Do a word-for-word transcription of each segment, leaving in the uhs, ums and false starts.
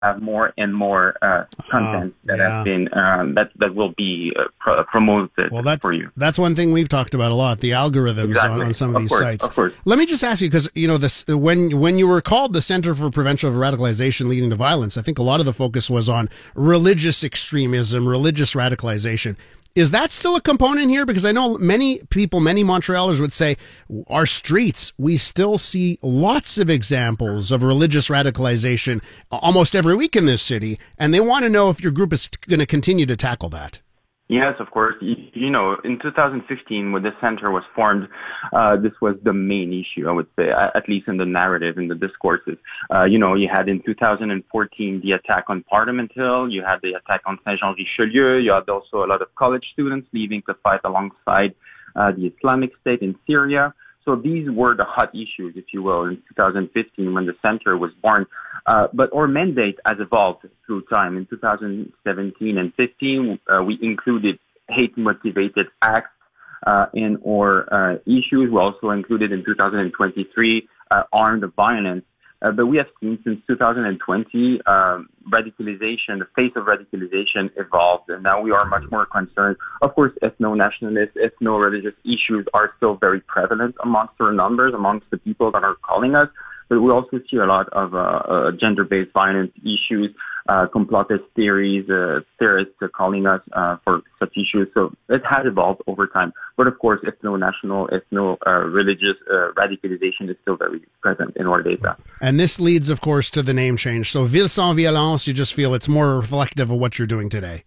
have more and more uh, content uh, that yeah. has been um, that that will be uh, pro- promoted well, that's, for you. That's one thing we've talked about a lot: the algorithms exactly. on, on some of, of these course, sites. Of course. Let me just ask you, because you know this when when you were called the Center for Prevention of Radicalization Leading to Violence, I think a lot of the focus was on religious extremism, religious radicalization. Is that still a component here? Because I know many people, many Montrealers would say our streets, we still see lots of examples of religious radicalization almost every week in this city. And they want to know if your group is going to continue to tackle that. Yes, of course. You, you know, in two thousand fifteen, when the center was formed, uh, this was the main issue, I would say, at least in the narrative, in the discourses. Uh, you know, you had in two thousand fourteen the attack on Parliament Hill, you had the attack on Saint-Jean-Richelieu, you had also a lot of college students leaving to fight alongside uh, the Islamic State in Syria. So these were the hot issues, if you will, in two thousand fifteen when the center was born. Uh, but our mandate has evolved through time. In two thousand seventeen and fifteen, uh, we included hate-motivated acts uh, in our uh, issues. We also included in two thousand twenty-three uh, armed violence. Uh, but we have seen since two thousand twenty, um, radicalization, the face of radicalization evolved, and now we are much more concerned. Of course, ethno-nationalist, ethno-religious issues are still very prevalent amongst our numbers, amongst the people that are calling us. But we also see a lot of uh, uh, gender-based violence issues, uh, complotist theories, uh, theorists uh, calling us uh, for such issues. So it has evolved over time. But of course, ethno-national, ethno-religious uh, radicalization is still very present in our data. And this leads, of course, to the name change. So Ville Sans Violence, you just feel it's more reflective of what you're doing today.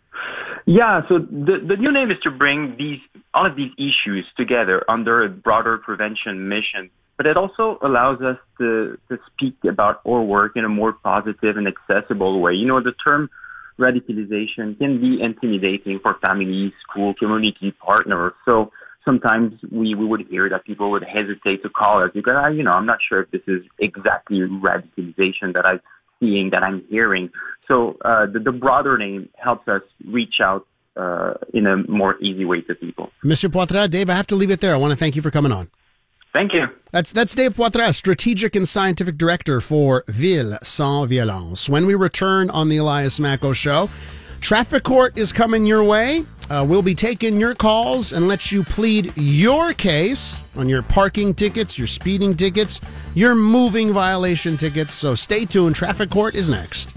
Yeah, so the, the new name is to bring these all of these issues together under a broader prevention mission. But it also allows us to, to speak about our work in a more positive and accessible way. You know, the term radicalization can be intimidating for families, school, community partners. So sometimes we, we would hear that people would hesitate to call us because, I, you know, I'm not sure if this is exactly radicalization that I'm seeing, that I'm hearing. So uh, the, the broader name helps us reach out uh, in a more easy way to people. Mister Poitras, Dave, I have to leave it there. I want to thank you for coming on. Thank you. That's that's Dave Poitras, Strategic and Scientific Director for Ville Sans Violence. When we return on the Elias Macko Show, Traffic Court is coming your way. Uh, we'll be taking your calls and let you plead your case on your parking tickets, your speeding tickets, your moving violation tickets. So stay tuned. Traffic Court is next.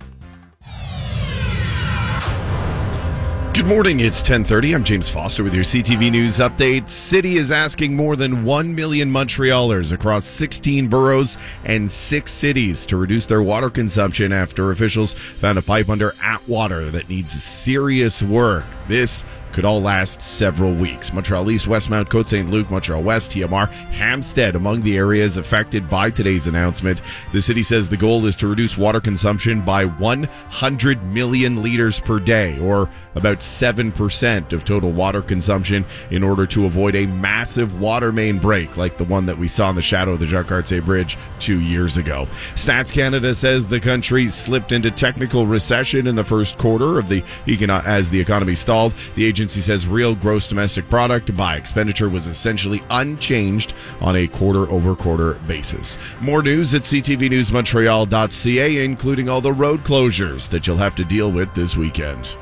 Good morning, it's ten thirty. I'm James Foster with your C T V News update. City is asking more than one million Montrealers across sixteen boroughs and six cities to reduce their water consumption after officials found a pipe under Atwater that needs serious work. This could all last several weeks. Montreal East, Westmount, Côte Saint Luc, Montreal West, T M R, Hampstead among the areas affected by today's announcement. The city says the goal is to reduce water consumption by one hundred million liters per day, or about seven percent of total water consumption, in order to avoid a massive water main break like the one that we saw in the shadow of the Jacques Cartier Bridge two years ago. Stats Canada says the country slipped into technical recession in the first quarter of the econo- as the economy stalled. The agency says real gross domestic product by expenditure was essentially unchanged on a quarter-over-quarter basis. More news at c t v news montreal dot c a, including all the road closures that you'll have to deal with this weekend.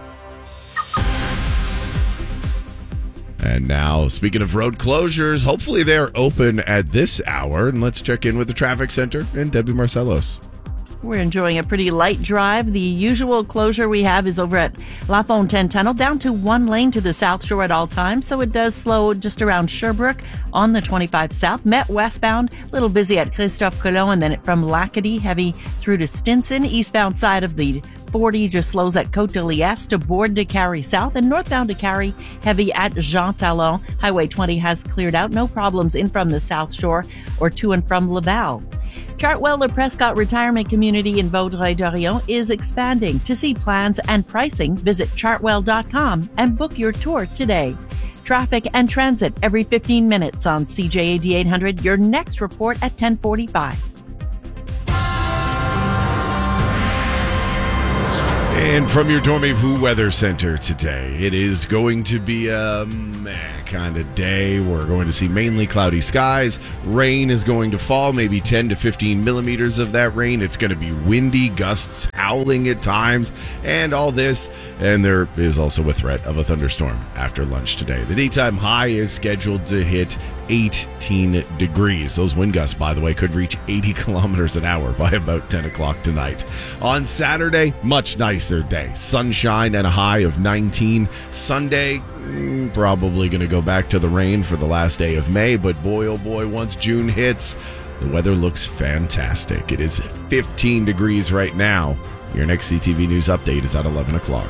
And now, speaking of road closures, hopefully they're open at this hour. And let's check in with the traffic center and Debbie Marcellos. We're enjoying a pretty light drive. The usual closure we have is over at La Fontaine Tunnel, down to one lane to the South Shore at all times. So it does slow just around Sherbrooke on the twenty-five South. Met westbound, a little busy at Christophe Colomb, and then from Lacadie, heavy through to Stinson. Eastbound side of the forty just slows at Côte de Liesse to Bourg de Carry South, and northbound to Carry, heavy at Jean Talon. Highway twenty has cleared out. No problems in from the South Shore or to and from Laval. Chartwell Prescott Retirement Community in Vaudreuil-Dorion is expanding. To see plans and pricing, visit chartwell dot com and book your tour today. Traffic and transit every fifteen minutes on C J A D eight hundred. Your next report at ten forty-five. And from your Dormez-vous Weather Center today, it is going to be a meh kind of day. We're going to see mainly cloudy skies. Rain is going to fall, maybe ten to fifteen millimeters of that rain. It's going to be windy, gusts howling at times, and all this. And there is also a threat of a thunderstorm after lunch today. The daytime high is scheduled to hit eighteen degrees. Those wind gusts, by the way, could reach eighty kilometers an hour by about ten o'clock tonight. On Saturday, much nicer day. Sunshine and a high of nineteen. Sunday, mm, probably going to go back to the rain for the last day of May, but boy, oh boy, once June hits, the weather looks fantastic. It is fifteen degrees right now. Your next C T V News update is at eleven o'clock.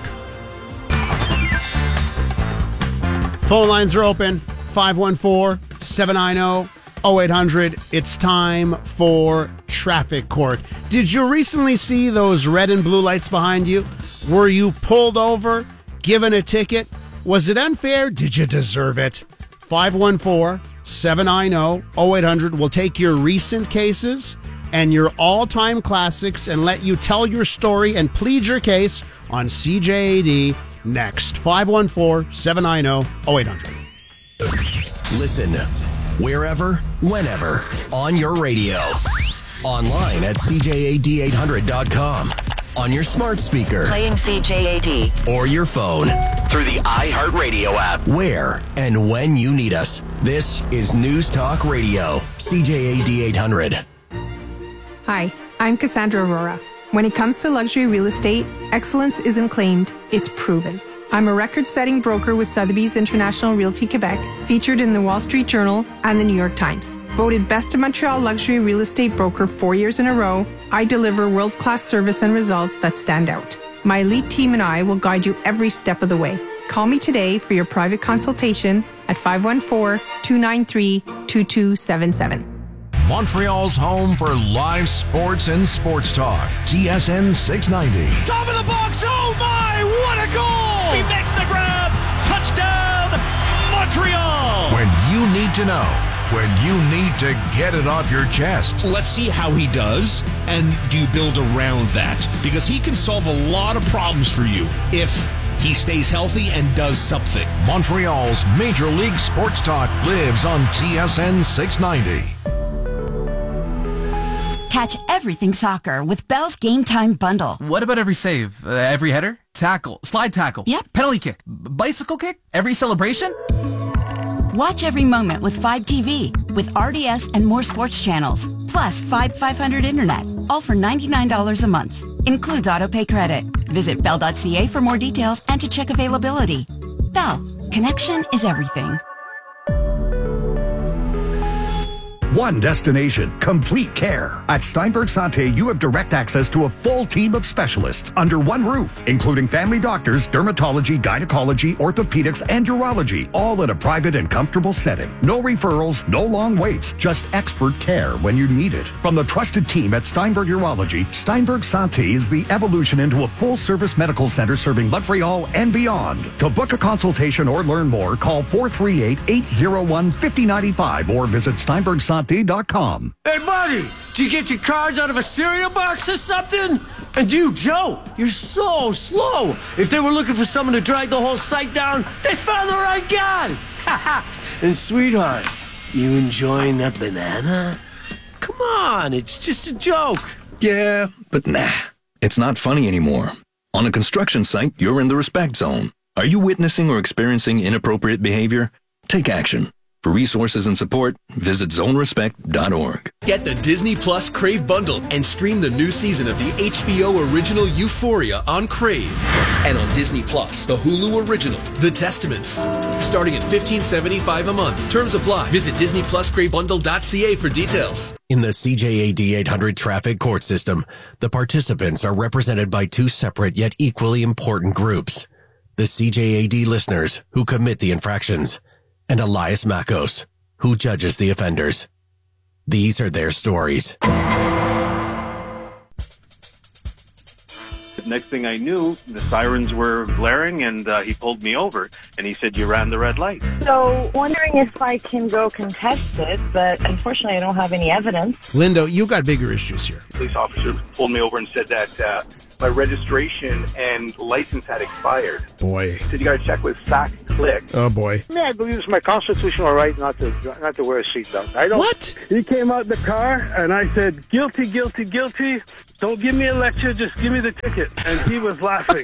Phone lines are open. five one four, seven nine zero, zero eight hundred. It's time for Traffic Court. Did you recently see those red and blue lights behind you? Were you pulled over, given a ticket? Was it unfair? Did you deserve it? five one four, seven nine zero, zero eight hundred. We'll take your recent cases and your all-time classics and let you tell your story and plead your case on C J A D next. five one four, seven nine zero, zero eight hundred. Listen wherever, whenever, on your radio. Online at C J A D eight hundred dot com. On your smart speaker. Playing C J A D. Or your phone. Through the iHeartRadio app. Where and when you need us. This is News Talk Radio. C J A D eight hundred. Hi, I'm Cassandra Aurora. When it comes to luxury real estate, excellence isn't claimed, it's proven. I'm a record-setting broker with Sotheby's International Realty Quebec, featured in the Wall Street Journal and the New York Times. Voted Best of Montreal Luxury Real Estate Broker four years in a row, I deliver world-class service and results that stand out. My elite team and I will guide you every step of the way. Call me today for your private consultation at five one four, two nine three, two two seven seven. Montreal's home for live sports and sports talk. T S N six ninety. Top of the box. Oh my, what a goal! He makes the grab. Touchdown, Montreal. When you need to know, when you need to get it off your chest. Let's see how he does, and do you build around that? Because he can solve a lot of problems for you if he stays healthy and does something. Montreal's Major League Sports Talk lives on T S N six ninety. Catch everything soccer with Bell's Game Time Bundle. What about every save? Uh, every header? Tackle? Slide tackle? Yep. Penalty kick? B- bicycle kick? Every celebration? Watch every moment with five T V, with R D S and more sports channels, plus five five hundred internet, all for ninety-nine dollars a month. Includes autopay credit. Visit bell dot c a for more details and to check availability. Bell. Connection is everything. One destination, complete care. At Steinberg Santé, you have direct access to a full team of specialists under one roof, including family doctors, dermatology, gynecology, orthopedics, and urology, all in a private and comfortable setting. No referrals, no long waits, just expert care when you need it. From the trusted team at Steinberg Urology, Steinberg Santé is the evolution into a full-service medical center serving Montreal and beyond. To book a consultation or learn more, call four three eight, eight zero one, five zero nine five or visit steinberg santé dot com. Hey, buddy, did you get your cards out of a cereal box or something? And you, Joe, you're so slow. If they were looking for someone to drag the whole site down, they found the right guy. And sweetheart, you enjoying that banana? Come on, it's just a joke. Yeah, but nah, it's not funny anymore. On a construction site, you're in the respect zone. Are you witnessing or experiencing inappropriate behavior? Take action. For resources and support, visit zone respect dot org. Get the Disney Plus Crave bundle and stream the new season of the H B O original Euphoria on Crave. And on Disney Plus, the Hulu original, The Testaments. Starting at fifteen seventy-five a month. Terms apply. Visit disney plus crave bundle dot c a for details. In the C J A D eight hundred traffic court system, the participants are represented by two separate yet equally important groups. The C J A D listeners who commit the infractions, and Elias Makos, who judges the offenders. These are their stories. Next thing I knew, the sirens were blaring, and uh, he pulled me over, and he said, you ran the red light. So, wondering if I can go contest it, but unfortunately I don't have any evidence. Lindo, you got bigger issues here. The police officer pulled me over and said that uh, my registration and license had expired. Boy. So you got to check with S A C Click. Oh, boy. Man, I believe it's my constitutional right not to not to wear a seatbelt. I don't. What? He came out the car, and I said, guilty, guilty, guilty. Don't give me a lecture, just give me the ticket. And he was laughing.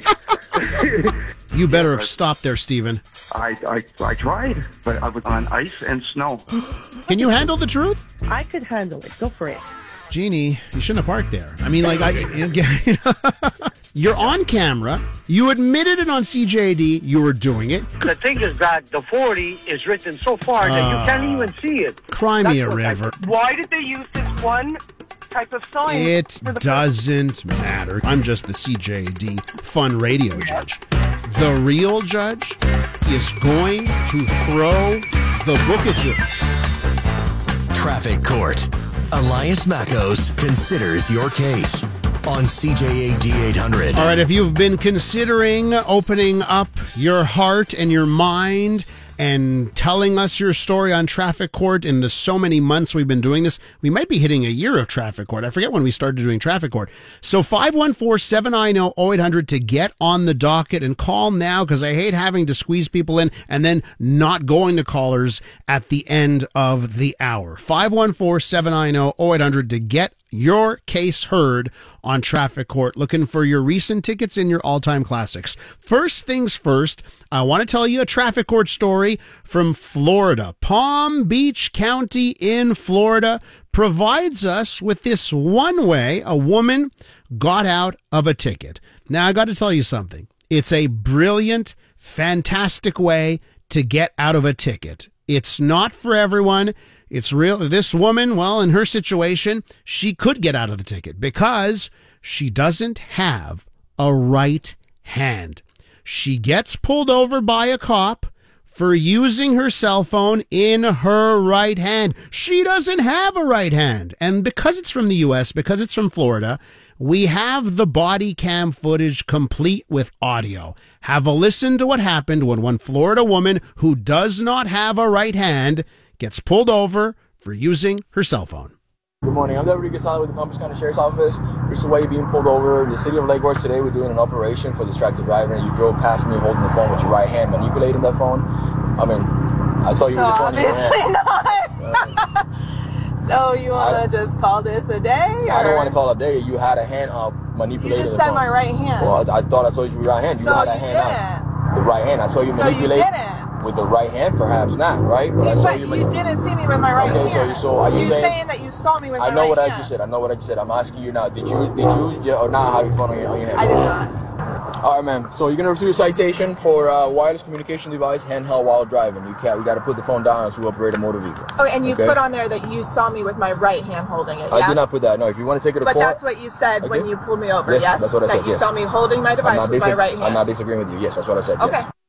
You better have stopped there, Stephen. I, I, I tried, but I was on ice and snow. Can you handle the truth? I could handle it. Go for it. Jeannie, you shouldn't have parked there. I mean, like, I, you know, you're on camera. You admitted it on C J A D. You were doing it. The thing is that the forty is written so far that Uh, you can't even see it. Cry me a That's what I- river. Why did they use this one type of sign? It doesn't matter. I'm just the C J A D fun radio judge. The real judge is going to throw the book at you. Traffic Court. Elias Mackos considers your case on C J A D eight hundred. All right, if you've been considering opening up your heart and your mind and telling us your story on Traffic Court in the so many months we've been doing this, we might be hitting a year of Traffic Court. I forget when we started doing Traffic Court. So five one four, seven nine zero, zero eight hundred to get on the docket and call now, because I hate having to squeeze people in and then not going to callers at the end of the hour. five one four, seven nine zero, zero eight hundred to get your case heard on Traffic Court. Looking for your recent tickets and your all-time classics. First things first, I want to tell you a Traffic Court story from Florida. Palm Beach County in Florida provides us with this one way a woman got out of a ticket. Now, I got to tell you something. It's a brilliant, fantastic way to get out of a ticket. It's not for everyone. It's real. This woman, well, in her situation, she could get out of the ticket because she doesn't have a right hand. She gets pulled over by a cop for using her cell phone in her right hand. She doesn't have a right hand. And because it's from the U S, because it's from Florida, we have the body cam footage complete with audio. Have a listen to what happened when one Florida woman who does not have a right hand gets pulled over for using her cell phone. Good morning. I'm Deputy Gasala with the Palm Beach County Sheriff's Office. Recently being pulled over in the city of Lake Worth today. We're doing an operation for distracted driving. You drove past me holding the phone with your right hand, manipulating that phone. I mean, I saw you so with the phone in your hand. not. So you want to just call this a day? Or? I don't want to call it a day. You had a hand up manipulating You just the said phone. my right hand. Well, I, I thought I saw you with your right hand. You so had a you hand didn't. up. The right hand. I saw you So manipulate. you didn't. With the right hand, perhaps not, right? But you, I saw but you. you didn't see me with my right okay, hand. so you so are you You're saying, saying that you saw me with my I know right what hand. I just said. I know what I just said. I'm asking you now. Did you did you yeah, or not have your phone on your, on your hand? I did not. All right, ma'am. So you're gonna receive a citation for uh, wireless communication device handheld while driving. You can't. We got to put the phone down as we operate a motor vehicle. Oh, and you okay? put on there that you saw me with my right hand holding it. I Yeah? did not put that. No. If you want to take it to But court, that's what you said okay. when you pulled me over. Yes, Yes, that's what I that said, you yes. saw me holding my I'm device not with my disag- right hand. I'm not disagreeing with you. Yes, that's what I said. Okay. Yes.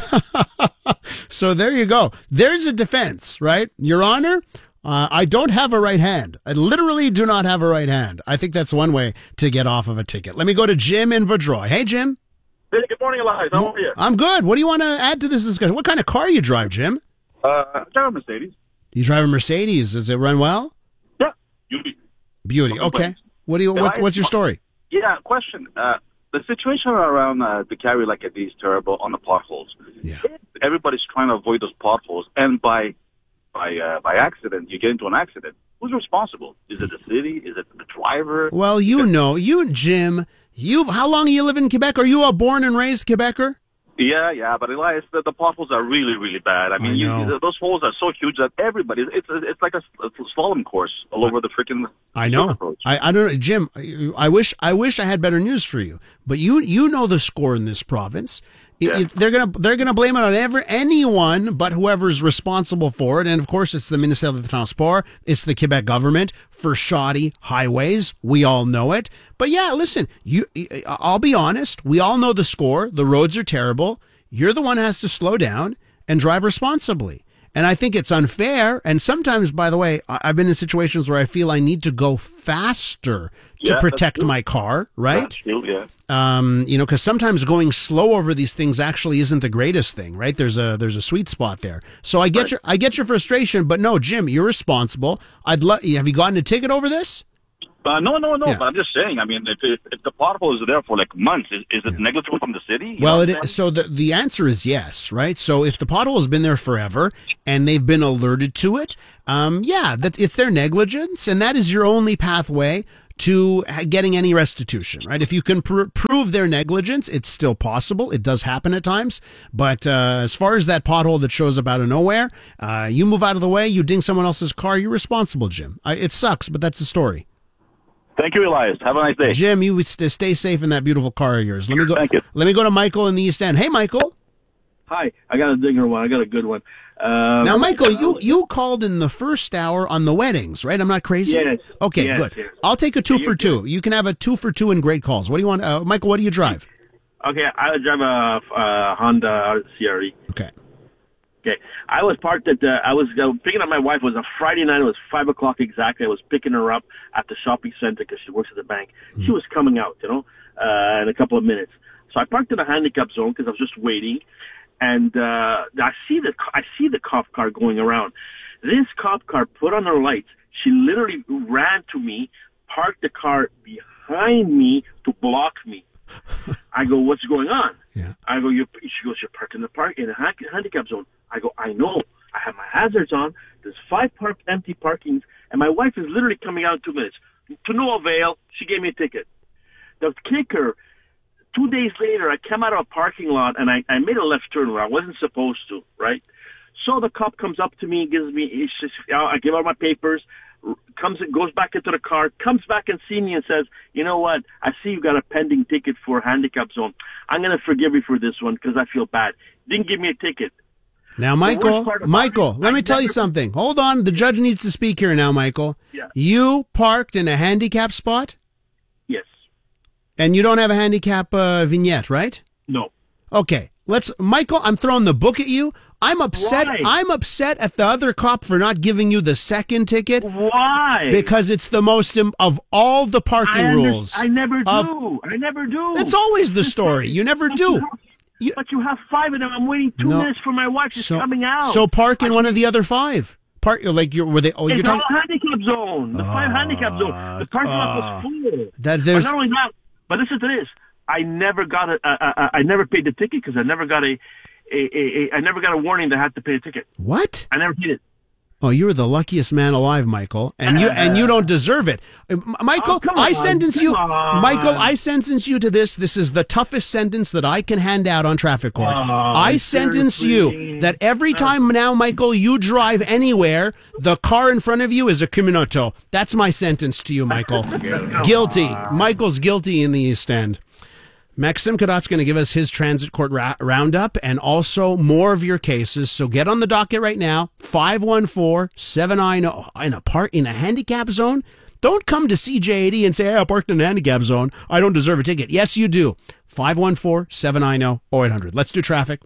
So there you go. There's a defense, right? Your Honor, uh, I don't have a right hand. I literally do not have a right hand. I think that's one way to get off of a ticket. Let me go to Jim in Vaudreuil. Hey, Jim. Hey, good morning, Elias. How are you? I'm good. What do you want to add to this discussion? What kind of car you drive, Jim? Uh, I drive a Mercedes. You drive a Mercedes. Does it run well? Yeah, beauty. Beauty. Okay. What do you? What's, what's your story? Yeah, question. Uh, the situation around uh, the carry like a D is terrible on the potholes. Yeah. Everybody's trying to avoid those potholes, and by by uh, by accident, you get into an accident. Who's responsible? Is it the city? Is it the driver? Well, you know, you, Jim, you. How long you live in Quebec? Are you a born and raised Quebecer? Yeah, yeah, but Elias, the, the potholes are really, really bad. I mean, I you, know. those holes are so huge that everybody, it's it's like a, a slalom course all over the freaking. I know. I, I don't know, Jim. I wish I wish I had better news for you. But you you know the score in this province. It, Yeah. it, they're gonna they're gonna blame it on ever anyone but whoever's responsible for it. And of course, it's the Ministère des Transports. It's the Quebec government for shoddy highways. We all know it. But yeah, listen. You, I'll be honest. We all know the score. The roads are terrible. You're the one who has to slow down and drive responsibly. And I think it's unfair. And sometimes, by the way, I- I've been in situations where I feel I need to go faster to Yeah, that's protect true. my car, right? That's true, yeah. Um, you know, because sometimes going slow over these things actually isn't the greatest thing, right? There's a there's a sweet spot there. So I get your I get your frustration, but no, Jim, you're responsible. I'd love. Have you gotten a ticket over this? Uh, no, no, no. Yeah. But I'm just saying. I mean, if if, if the pothole is there for like months, is, is it yeah. negligible from the city? You well, know it is, so the the answer is yes, right? So if the pothole has been there forever and they've been alerted to it, um, yeah, that it's their negligence, and that is your only pathway to getting any restitution, right? If you can pr- prove their negligence, it's still possible. It does happen at times. But uh, as far as that pothole that shows up out of nowhere, uh, you move out of the way, you ding someone else's car, you're responsible, Jim. I, it sucks, but that's the story. Thank you, Elias. Have a nice day. Jim, you st- stay safe in that beautiful car of yours. Let me go. Thank you. Let me go to Michael in the East End. Hey, Michael. Hi. I got a dinger one. I got a good one. Um, now, Michael, you, you called in the first hour on the weddings, right? I'm not crazy? Yes. Okay, yes, good. Yes. I'll take a two for two. You can have a two for two in great calls. What do you want? Uh, Michael, what do you drive? Okay, I drive a, a Honda C R V. Okay. Okay. I was parked at the, I was uh, picking up my wife. It was a Friday night. It was five o'clock exactly. I was picking her up at the shopping center because she works at the bank. Mm-hmm. She was coming out, you know, uh, in a couple of minutes. So I parked in a handicap zone because I was just waiting. And uh, I see the I see the cop car going around. This cop car put on her lights. She literally ran to me, parked the car behind me to block me. I go, what's going on? Yeah. I go, you're, she goes, you're parked in the park in a ha- handicap zone. I go, I know. I have my hazards on. There's five park empty parkings, and my wife is literally coming out in two minutes. To no avail, she gave me a ticket. The kicker. Two days later, I came out of a parking lot, and I, I made a left turn where I wasn't supposed to, right? So the cop comes up to me, gives me, he says, I give out my papers, comes and goes back into the car, comes back and sees me and says, you know what, I see you got a pending ticket for a handicap zone. I'm going to forgive you for this one because I feel bad. Didn't give me a ticket. Now, Michael, Michael, let me tell you something. Hold on. The judge needs to speak here now, Michael. Yeah. You parked in a handicap spot? Yes. And you don't have a handicap uh, vignette, right? No. Okay. Let's, Michael, I'm throwing the book at you. I'm upset. Why? I'm upset at the other cop for not giving you the second ticket. Why? Because it's the most im- of all the parking I under- rules. I never do. Of, I never do. It's always the story. You never But do. You have, you, but you have five of them. I'm waiting two No. minutes for my wife. She's so, coming out. So park in one of the other five. Park like you're were they? Oh, you're it's talking. all handicap zone. The five handicap zone. The parking lot was full. That But there's. not only that, but listen to this. I never got a. a, a I never paid the ticket because I never got a, a, a, a. I never got a warning that I had to pay a ticket. What? I never paid it. Oh, you're the luckiest man alive, Michael, and you and you don't deserve it, Uh, Michael. Oh, come I on, sentence come you, on. Michael. I sentence you to this. This is the toughest sentence that I can hand out on traffic court. Oh, I sentence you seriously? that every time now, Michael, you drive anywhere, the car in front of you is a Caminoto. That's my sentence to you, Michael. Guilty. Michael's guilty in the East End. Maxim Kadot's going to give us his transit court ra- roundup and also more of your cases. So get on the docket right now, five one four, seven nine zero, in a park in a handicap zone. Don't come to C J eighty and say, hey, I parked in a handicap zone. I don't deserve a ticket. Yes, you do. five one four, seven nine zero, oh eight hundred. Let's do traffic.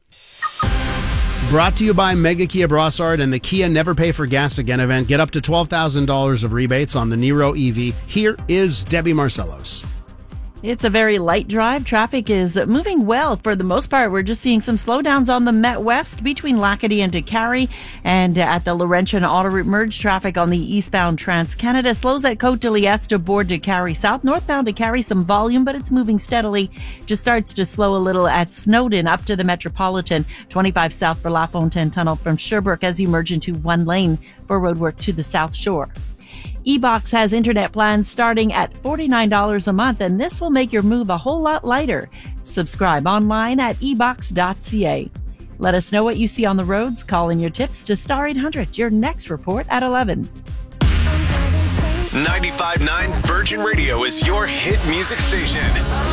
Brought to you by Mega Kia Brossard and the Kia Never Pay for Gas Again event. Get up to twelve thousand dollars of rebates on the Niro E V. Here is Debbie Marcellos. It's a very light drive. Traffic is moving well for the most part. We're just seeing some slowdowns on the Met West between Lacadie and DeCarry, and at the Laurentian Autoroute merge. Traffic on the eastbound Trans-Canada slows at Côte de Liesse to board DeCarry South. Northbound DeCarry some volume, but it's moving steadily. Just starts to slow a little at Snowden up to the Metropolitan. twenty-five south for La Fontaine Tunnel from Sherbrooke as you merge into one lane for roadwork to the South Shore. eBox has internet plans starting at forty-nine dollars a month, and this will make your move a whole lot lighter. Subscribe online at e box dot c a. Let us know what you see on the roads. Call in your tips to Star eight hundred. Your next report at eleven. ninety-five point nine Virgin Radio is your hit music station.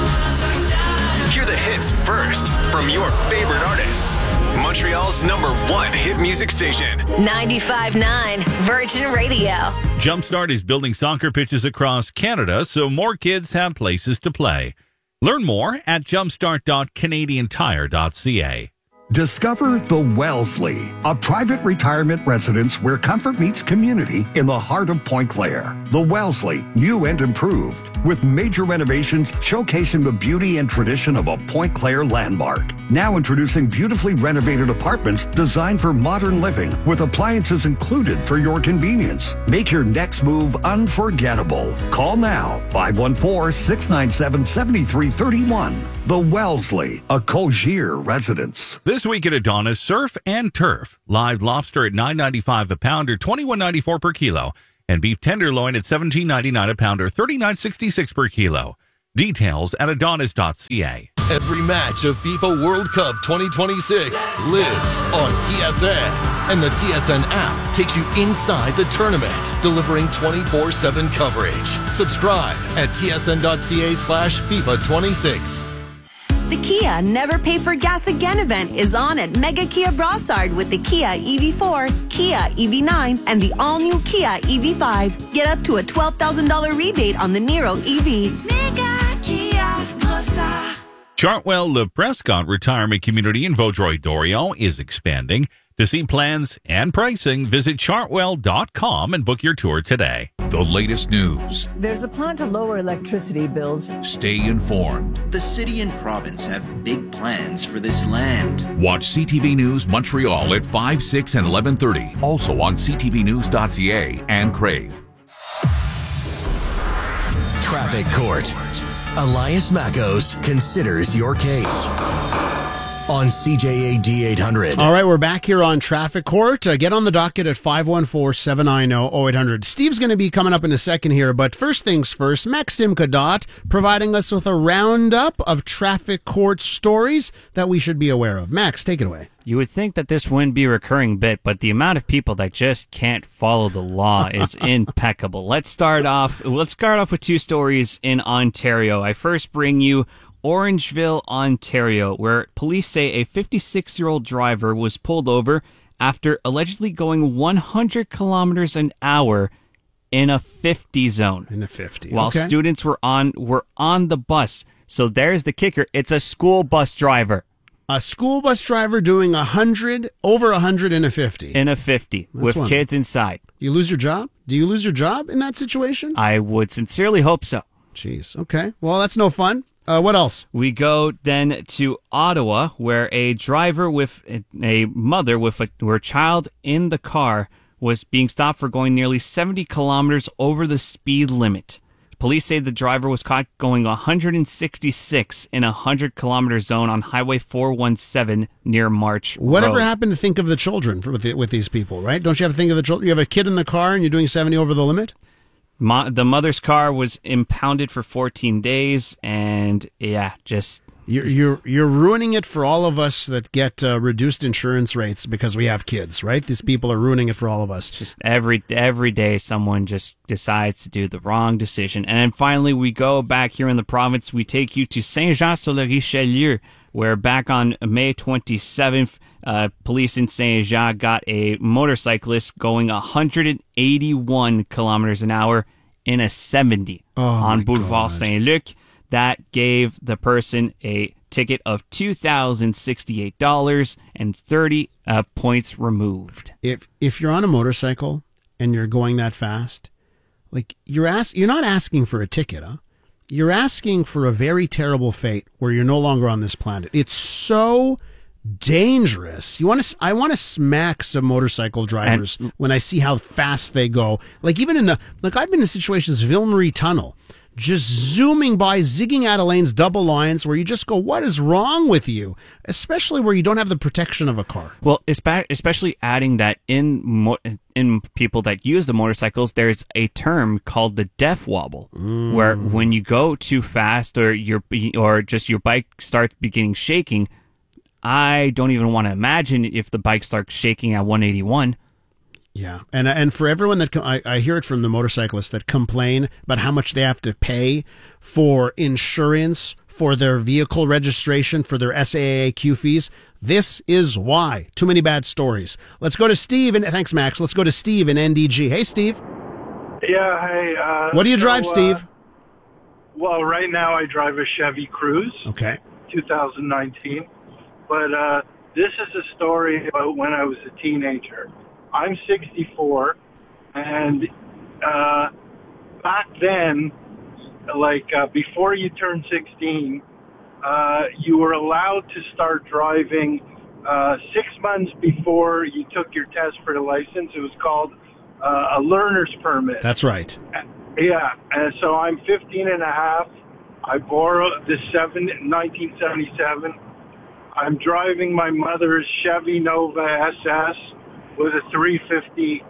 Hear the hits first from your favorite artists. Montreal's number one hit music station. ninety-five point nine Virgin Radio. Jumpstart is building soccer pitches across Canada so more kids have places to play. Learn more at jumpstart dot canadian tire dot c a. Discover the Wellesley, a private retirement residence where comfort meets community in the heart of Point Claire. The Wellesley, new and improved, with major renovations showcasing the beauty and tradition of a Point Claire landmark. Now introducing beautifully renovated apartments designed for modern living with appliances included for your convenience. Make your next move unforgettable. Call now, five one four, six nine seven, seven three three one. The Wellesley, a Cogier residence. This week at Adonis, surf and turf. Live lobster at nine ninety-five a pound or twenty-one ninety-four per kilo. And beef tenderloin at seventeen ninety-nine a pound or thirty-nine sixty-six per kilo. Details at adonis dot c a. Every match of FIFA World Cup twenty twenty-six lives on T S N. And the T S N app takes you inside the tournament, delivering twenty-four seven coverage. Subscribe at T S N dot C A slash FIFA twenty-six. The Kia Never Pay for Gas Again event is on at Mega Kia Brossard with the Kia E V four, Kia E V nine, and the all-new Kia E V five. Get up to a twelve thousand dollars rebate on the Niro E V. Mega Kia Brossard. Chartwell Le Prescott Retirement Community in Vaudreuil-Dorion is expanding. To see plans and pricing, visit chartwell dot com and book your tour today. The latest news. There's a plan to lower electricity bills. Stay informed. The city and province have big plans for this land. Watch C T V News Montreal at five, six, and eleven thirty. Also on c t v news dot c a and Crave. Traffic Court. Elias Mackos considers your case on C J A D eight hundred. All right, we're back here on Traffic Court. Uh, get on the docket at five one four, seven nine zero, zero eight hundred. Steve's going to be coming up in a second here, but first things first, Maxim Kadot providing us with a roundup of Traffic Court stories that we should be aware of. Max, take it away. You would think that this wouldn't be a recurring bit, but the amount of people that just can't follow the law is impeccable. Let's start off. Let's start off with two stories in Ontario. I first bring you Orangeville, Ontario, where police say a fifty-six-year-old driver was pulled over after allegedly going one hundred kilometers an hour in a fifty zone. In a fifty, while okay. students were on were on the bus. So there's the kicker. It's a school bus driver. A school bus driver doing a hundred, over a hundred in a fifty. In a fifty, That's with one. kids inside. You lose your job? Do you lose your job in that situation? I would sincerely hope so. Jeez, okay. Well, that's no fun. Uh, what else? We go then to Ottawa, where a driver with a mother with a, her child in the car was being stopped for going nearly seventy kilometers over the speed limit. Police say the driver was caught going one hundred sixty-six in a one hundred kilometer zone on Highway four one seven near March Whatever Road. happened to think of the children for, with, the, with these people, right? Don't you have to think of the children? You have a kid in the car and you're doing seventy over the limit? Mo- the mother's car was impounded for fourteen days, and yeah, just... You're, you're, you're ruining it for all of us that get uh, reduced insurance rates because we have kids, right? These people are ruining it for all of us. Just every every day someone just decides to do the wrong decision. And then finally we go back here in the province. We take you to Saint-Jean-sur-le-Richelieu, where back on May twenty-seventh, uh, police in Saint-Jean got a motorcyclist going one hundred eighty-one kilometers an hour in a seventy oh on my Boulevard God. Saint-Luc. That gave the person a ticket of two thousand sixty-eight dollars and thirty uh, points removed. If if you're on a motorcycle and you're going that fast, like you're ask, you're not asking for a ticket, huh? You're asking for a very terrible fate where you're no longer on this planet. It's so dangerous. You want to? I want to smack some motorcycle drivers And- when I see how fast they go. Like even in the like, I've been in situations, Ville Marie Tunnel, just zooming by, zigging out of lanes, double lines, where you just go, what is wrong with you? Especially where you don't have the protection of a car. Well, espe- especially adding that in mo- in people that use the motorcycles, there's a term called the death wobble, Mm. where when you go too fast or your or just your bike starts beginning shaking, I don't even want to imagine if the bike starts shaking at one eighty-one. Yeah, and and for everyone that com- I, I hear it from the motorcyclists that complain about how much they have to pay for insurance, for their vehicle registration, for their S A A Q fees. This is why. Too many bad stories. Let's go to Steve, and thanks, Max. Let's go to Steve in N D G. Hey, Steve. Yeah, hey. Uh, What do you drive, so, uh, Steve? Well, right now I drive a Chevy Cruze. Okay. two thousand nineteen. But uh, this is a story about when I was a teenager. I'm sixty-four, and uh, back then, like uh, before you turned sixteen, uh, you were allowed to start driving uh, six months before you took your test for the license. It was called uh, a learner's permit. That's right. Yeah, and so I'm fifteen and a half. I borrowed the seven, nineteen seventy-seven. I'm driving my mother's Chevy Nova S S with a three fifty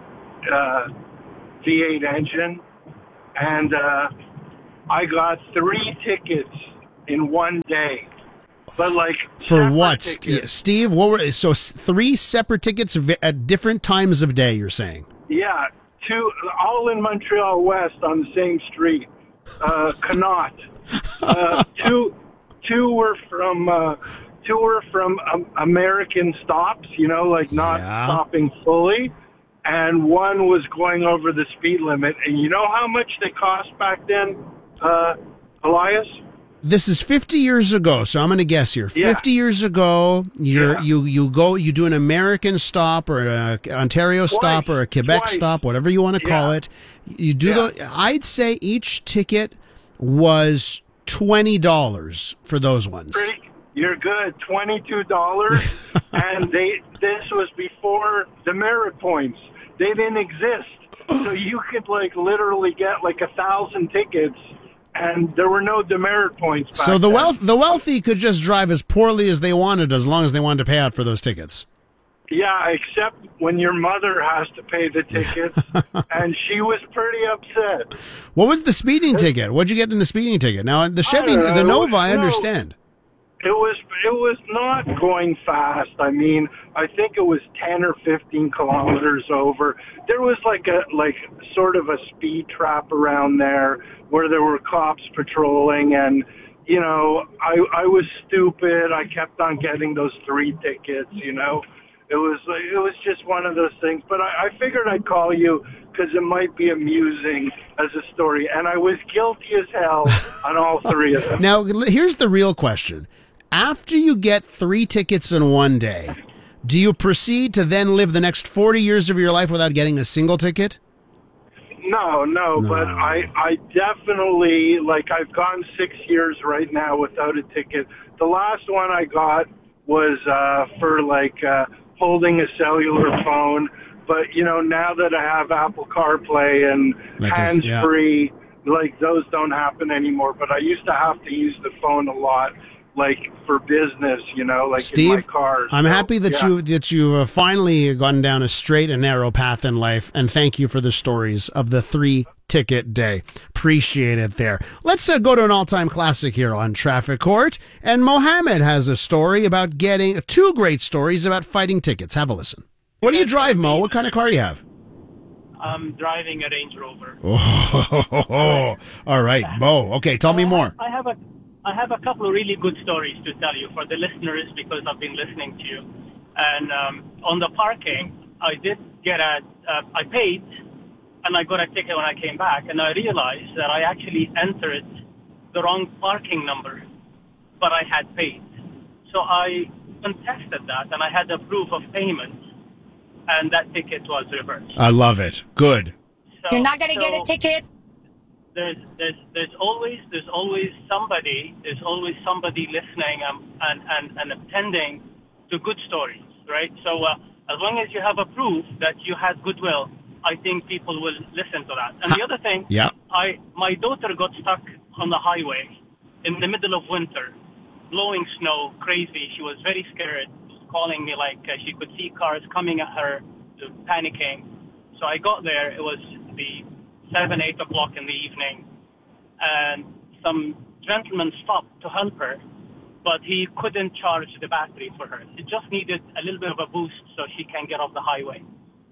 uh, V eight engine, and uh, I got three tickets in one day. But like for what, St- Steve? What were so s- three separate tickets v- at different times of day? You're saying? Yeah, two all in Montreal West on the same street. Uh, Connaught. Uh, two, two were from. Uh, Two were from um, American stops, you know, like not Yeah. stopping fully. And one was going over the speed limit. And you know how much they cost back then, uh, Elias? This is fifty years ago, so I'm going to guess here. Yeah. fifty years ago, you're, Yeah. you you go, you do an American stop or an Ontario stop or a Quebec Twice. stop, whatever you want to call Yeah. it. You do the. I'd say each ticket was twenty dollars for those ones. Pretty, you're good. twenty-two dollars. And they this was before the merit points. They didn't exist. So you could, like, literally get, like, a thousand tickets, and there were no demerit points back So the then. wealth, the wealthy could just drive as poorly as they wanted, as long as they wanted to pay out for those tickets. Yeah, except when your mother has to pay the tickets, and she was pretty upset. What was the speeding ticket? What'd you get in the speeding ticket? Now the Chevy, don't know. the Nova, I No. understand. It was it was not going fast. I mean, I think it was ten or fifteen kilometers over. There was like a like sort of a speed trap around there where there were cops patrolling, and you know, I I was stupid. I kept on getting those three tickets. You know, it was like, it was just one of those things. But I, I figured I'd call you because it might be amusing as a story, and I was guilty as hell on all three of them. Now, l- here's the real question. After you get three tickets in one day, do you proceed to then live the next forty years of your life without getting a single ticket? No, no, but I, I definitely, like, I've gone six years right now without a ticket. The last one I got was uh, for, like, uh, holding a cellular phone. But, you know, now that I have Apple CarPlay and That does- yeah. hands-free, like, those don't happen anymore. But I used to have to use the phone a lot, like, for business, you know, like in my Steve, car. I'm So, happy that yeah. you that you have finally gone down a straight and narrow path in life, and thank you for the stories of the three ticket day. Appreciate it there. Let's uh, go to an all-time classic here on Traffic Court, and Mohammed has a story about getting two great stories about fighting tickets. Have a listen. What do you drive, Mo? What kind of car you have? I'm driving a Range Rover. Oh, all right, Mo. Okay, tell me more. I have a I have a couple of really good stories to tell you for the listeners because I've been listening to you. And um, on the parking, I did get a uh, I paid, and I got a ticket when I came back, and I realized that I actually entered the wrong parking number, but I had paid. So I contested that, and I had a proof of payment, and that ticket was reversed. I love it. Good. So, You're not going to so get a ticket? There's, there's, there's always, there's always somebody, there's always somebody listening um, and, and, and attending to good stories, right? So uh, as long as you have a proof that you had goodwill, I think people will listen to that. And the other thing, Yeah. I, my daughter got stuck on the highway in the middle of winter, blowing snow, crazy. She was very scared, calling me like uh, she could see cars coming at her, uh, panicking. So I got there. It was the seven, eight o'clock in the evening, and some gentleman stopped to help her, but he couldn't charge the battery for her. It just needed a little bit of a boost so she can get off the highway.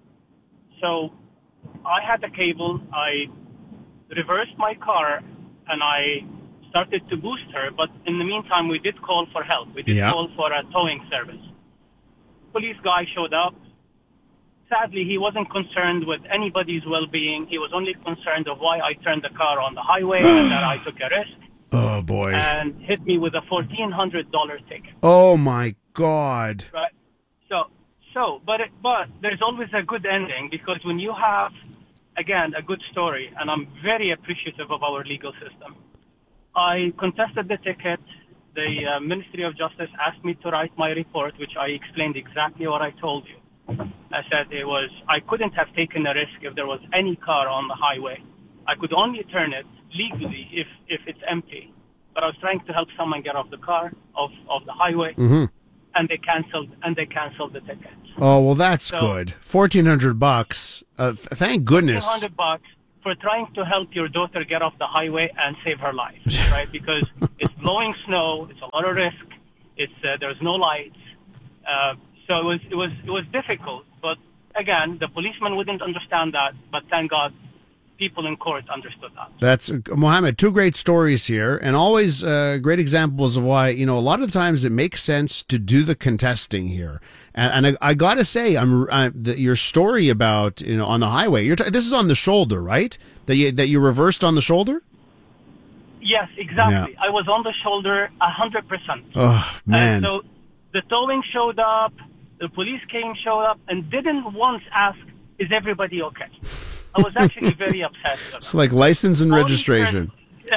So I had the cable. I reversed my car, and I started to boost her, but in the meantime, we did call for help. We did Yeah. call for a towing service. Police guy showed up. Sadly, he wasn't concerned with anybody's well-being. He was only concerned of why I turned the car on the highway and that I took a risk, Oh, boy. and hit me with a fourteen hundred dollars ticket. Oh, my God. Right. So, so, but it, but there's always a good ending, because when you have, again, a good story, and I'm very appreciative of our legal system. I contested the ticket. The uh, Ministry of Justice asked me to write my report, which I explained exactly what I told you. I said it was, I couldn't have taken a risk if there was any car on the highway. I could only turn it legally if, if it's empty. But I was trying to help someone get off the car, off, off the highway, mm-hmm. and they canceled, and they canceled the ticket. Oh, well, that's so, good. fourteen hundred bucks. Uh, thank goodness. fourteen hundred bucks for trying to help your daughter get off the highway and save her life, right? Because it's blowing snow, it's a lot of risk, it's uh, there's no lights, uh, so it was it was it was difficult. But again, the policeman wouldn't understand that. But thank God, people in court understood that. That's Mohammed. Two great stories here, and always uh, great examples of why, you know, a lot of times it makes sense to do the contesting here. And, and I, I got to say, I'm I, the, your story about, you know, on the highway. You're t- this is on the shoulder, right? That you that you reversed on the shoulder. Yes, exactly. Yeah. I was on the shoulder a hundred percent. Oh man! And so the towing showed up, the police came, showed up, and didn't once ask, "Is everybody okay?" I was actually very upset. It's like license and registration.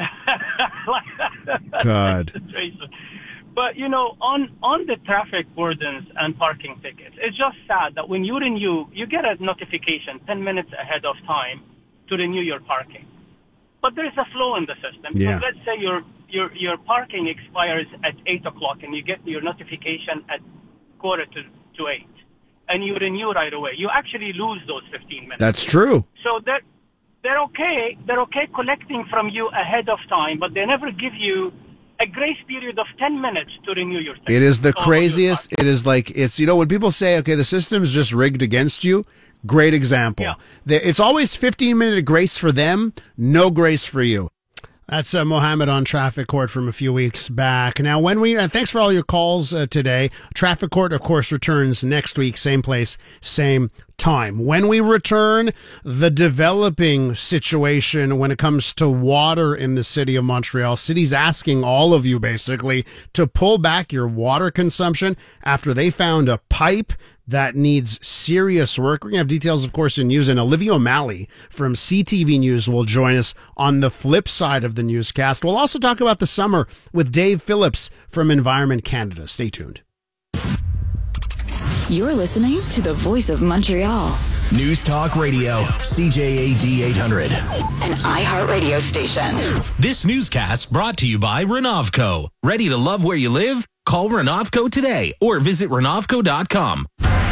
God. But, you know, on, on the traffic wardens and parking tickets, it's just sad that when you renew, you get a notification ten minutes ahead of time to renew your parking. But there's a flaw in the system. Yeah. So let's say your, your, your parking expires at eight o'clock and you get your notification at quarter to, to eight. And you renew right away. You actually lose those fifteen minutes. That's true. So they're, they're okay. They're okay collecting from you ahead of time, but they never give you a grace period of ten minutes to renew your ticket. It is the craziest. It is like, it's, you know, when people say, okay, the system's just rigged against you, great example. Yeah. The- It's always fifteen minute grace for them, no grace for you. That's uh, Mohammed on Traffic Court from a few weeks back. Now, when we, uh, thanks for all your calls uh, today. Traffic Court, of course, returns next week, same place, same time. When we return, the developing situation when it comes to water in the city of Montreal. City's asking all of you, basically, to pull back your water consumption after they found a pipe that needs serious work. We're going to have details, of course, in news, and Olivia O'Malley from C T V News will join us on the flip side of the newscast. We'll also talk about the summer with Dave Phillips from Environment Canada. Stay tuned. You're listening to the Voice of Montreal. News Talk Radio, C J A D eight hundred. An iHeartRadio station. This newscast brought to you by Renovco. Ready to love where you live? Call Renovco today or visit Renovco dot com.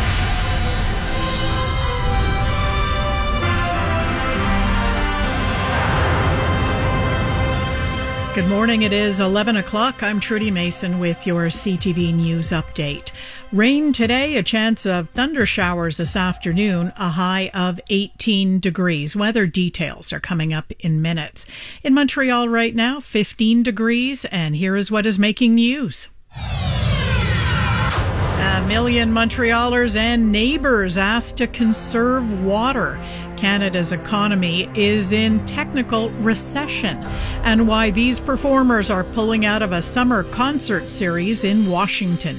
Good morning. It is eleven o'clock. I'm Trudy Mason with your C T V News update. Rain today, a chance of thunder showers this afternoon, a high of eighteen degrees. Weather details are coming up in minutes. In Montreal right now, fifteen degrees, and here is what is making news. A million Montrealers and neighbors asked to conserve water. Canada's economy is in technical recession, and why these performers are pulling out of a summer concert series in Washington.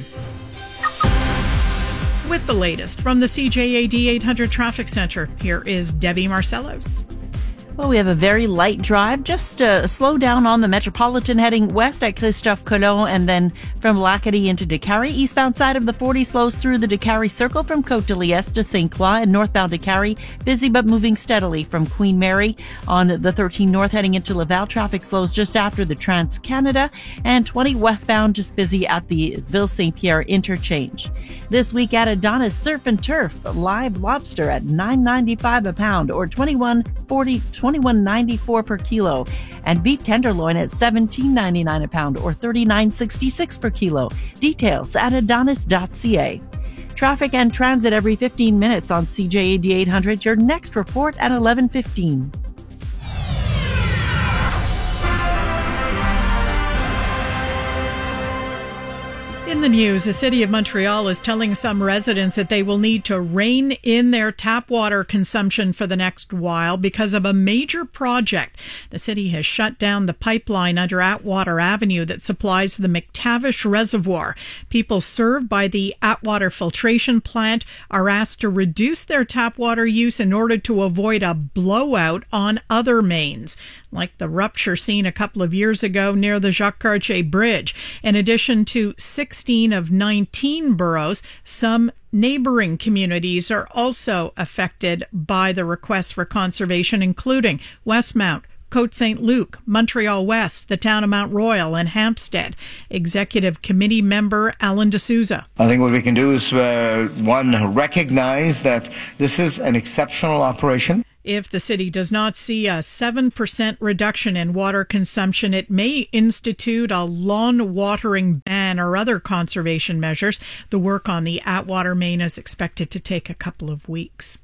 With the latest from the C J A D eight hundred Traffic Center, here is Debbie Marcellos. Well, we have a very light drive. Just uh, slow down on the Metropolitan heading west at Christophe Colomb, and then from Lacadie into Décarie. Eastbound side of the forty slows through the Décarie Circle from Côte de Liesse to Saint Croix, and northbound Décarie busy but moving steadily from Queen Mary. On the thirteen north heading into Laval, traffic slows just after the Trans-Canada, and twenty westbound just busy at the Ville-Saint-Pierre interchange. This week at Adonis Surf and Turf, live lobster at nine ninety-five a pound or twenty-one forty. twenty-one ninety-four per kilo, and beef tenderloin at seventeen ninety-nine a pound or thirty-nine sixty-six per kilo. Details at adonis dot c a. Traffic and transit every fifteen minutes on C J A D eight hundred. Your next report at eleven fifteen. In the news, the city of Montreal is telling some residents that they will need to rein in their tap water consumption for the next while because of a major project. The city has shut down the pipeline under Atwater Avenue that supplies the McTavish Reservoir. People served by the Atwater filtration plant are asked to reduce their tap water use in order to avoid a blowout on other mains, like the rupture seen a couple of years ago near the Jacques Cartier Bridge. In addition to sixteen of nineteen boroughs, some neighboring communities are also affected by the request for conservation, including Westmount, Côte Saint Luc, Montreal West, the town of Mount Royal, and Hampstead. Executive Committee member Alan D'Souza. I think what we can do is, uh, one, recognize that this is an exceptional operation. If the city does not see a seven percent reduction in water consumption, it may institute a lawn watering ban or other conservation measures. The work on the Atwater main is expected to take a couple of weeks.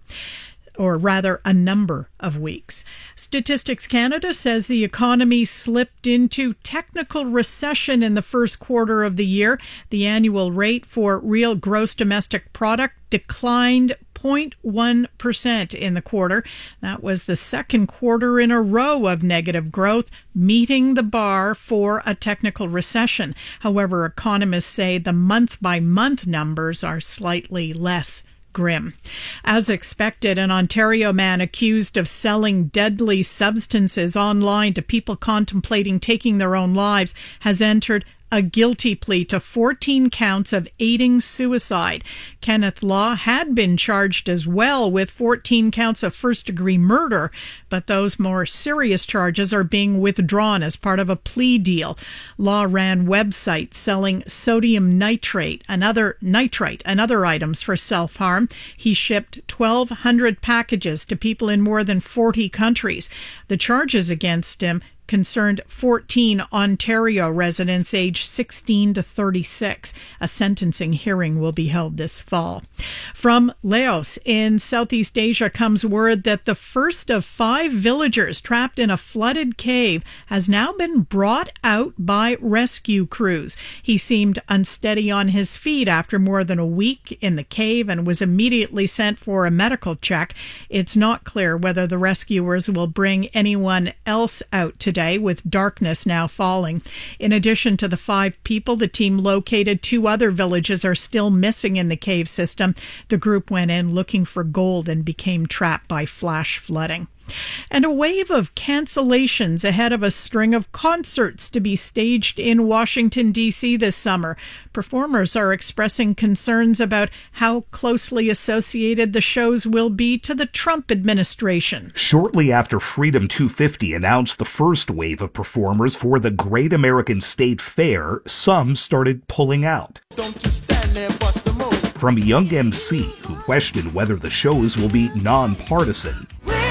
Or rather, a number of weeks. Statistics Canada says the economy slipped into technical recession in the first quarter of the year. The annual rate for real gross domestic product declined zero point one percent in the quarter. That was the second quarter in a row of negative growth, meeting the bar for a technical recession. However, economists say the month-by-month numbers are slightly less grim. As expected, an Ontario man accused of selling deadly substances online to people contemplating taking their own lives has entered a guilty plea to fourteen counts of aiding suicide. Kenneth Law had been charged as well with fourteen counts of first-degree murder, but those more serious charges are being withdrawn as part of a plea deal. Law ran websites selling sodium nitrate and other nitrite and other items for self-harm. He shipped twelve hundred packages to people in more than forty countries. The charges against him concerned fourteen Ontario residents aged sixteen to thirty-six. A sentencing hearing will be held this fall. From Laos in Southeast Asia comes word that the first of five villagers trapped in a flooded cave has now been brought out by rescue crews. He seemed unsteady on his feet after more than a week in the cave and was immediately sent for a medical check. It's not clear whether the rescuers will bring anyone else out today, with darkness now falling. In addition to the five people, the team located two other villages are still missing in the cave system. The group went in looking for gold and became trapped by flash flooding. And a wave of cancellations ahead of a string of concerts to be staged in Washington, D C this summer. Performers are expressing concerns about how closely associated the shows will be to the Trump administration. Shortly after Freedom two fifty announced the first wave of performers for the Great American State Fair, some started pulling out. Don't you stand there, bust a move. From Young M C, who questioned whether the shows will be nonpartisan,